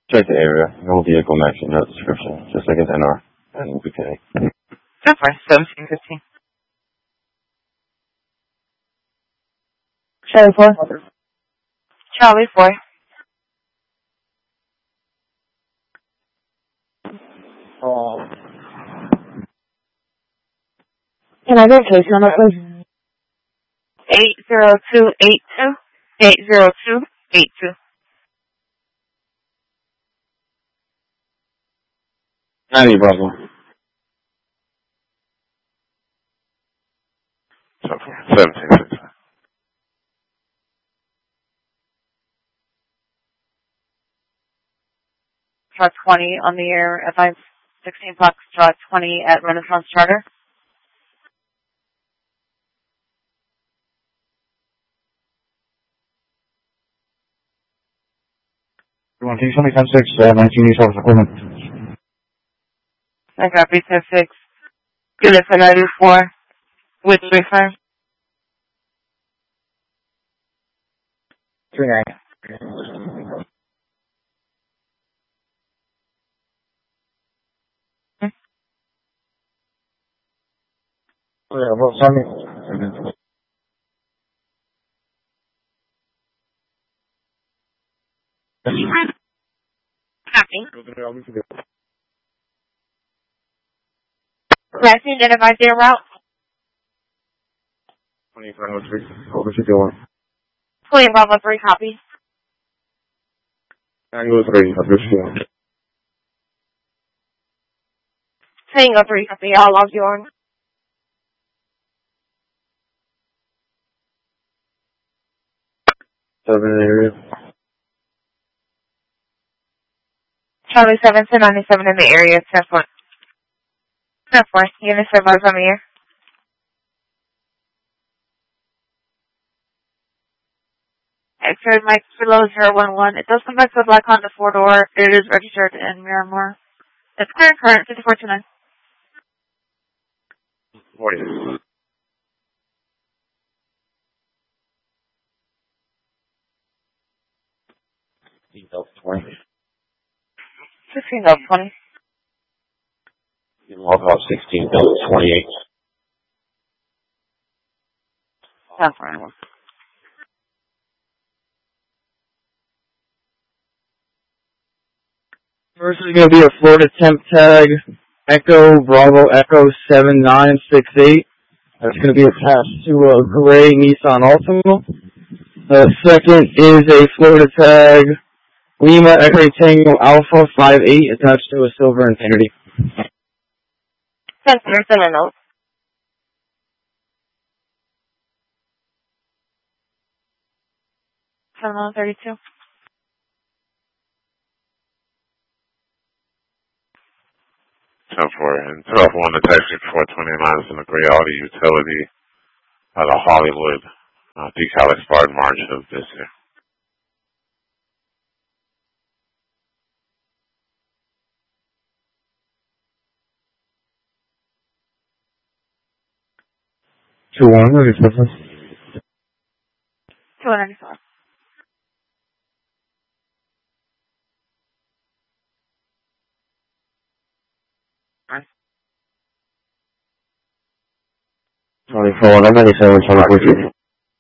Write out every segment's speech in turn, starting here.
Check the area. No vehicle matching, no description. Just like his NR. And we'll be kidding. That's fine. 1715. Charlie 4. Charlie 4. Can I get a case number, please? 80282. 80282. 90, Bravo. So far, 17. Draw 20 on the air at 916 Fox. Draw 20 at Renaissance Charter. Can you show me 10-6, 19 East Office Equipment? I got B-10-6. Unit for 94 with 35. 39. Yeah, well, send me. Copy. Last identified their route. 2503. What you doing? 20 Bravo 3, copy. 903. What you doing? Tango 3, copy. I'll log you on. Seven area. Charlie 7 to 97 in the area. 10-4. 10-4. Unit survives on the air. X-ray Mike below 011. It does come back to the black Honda 4-door. It is registered in Miramar. It's current 5429. 40. Delta 20. 16 Delta 20. You can log off 16 Delta 28. That's right. First is going to be a Florida temp tag, Echo Bravo Echo 7968. That's going to be attached to a gray Nissan Altima. Second is a Florida tag, Lima X-ray Tango Alpha 58 attached to a silver Infinity. Send a note. Terminal 32. And 12-1, the taxi 429 is in the gray Audi utility at a Hollywood decal expired March of this year. What is the difference? 295. I'm 97, so I'm with you.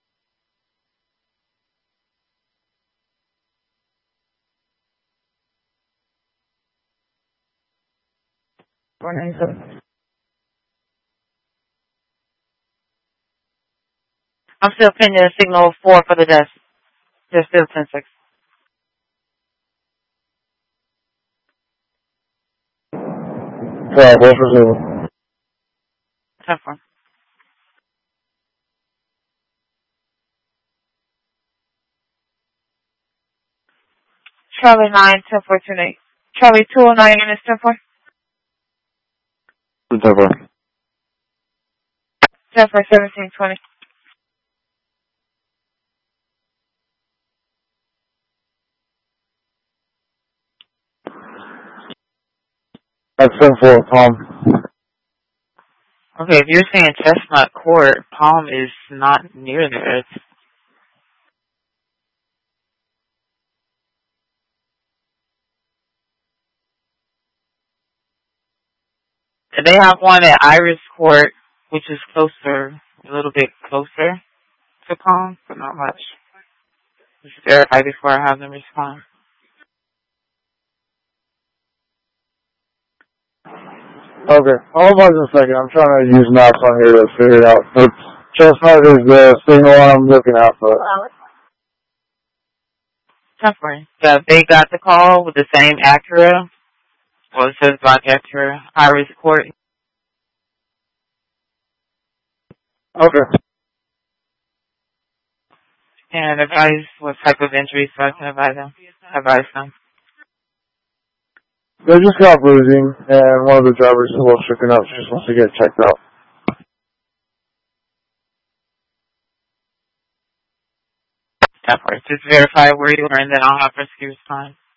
I'm still pinning a signal 4 for the desk. They're still 10-6. What was 10-4. Charlie 9, 10-428. Charlie 209 units 10-4. 10-4, 1720. That's 10-4, Palm. Okay, if you're saying Chestnut Court, Palm is not near there. It's They have one at Iris Court, which is closer, a little bit closer to Palm, but not much. Just verify before I have them respond. Okay. Hold on a second. I'm trying to use maps on here to figure it out. But Chestnut is the signal I'm looking out for. Temporary. So they got the call with the same Acura. Well, it says Black Acura, Iris Court. Okay. And advise what type of injury so I can advise them. They just got bruising, and one of the drivers is a little shaken up. She just wants to get checked out. Temporary. Just verify where you are, and then I'll have rescue respond.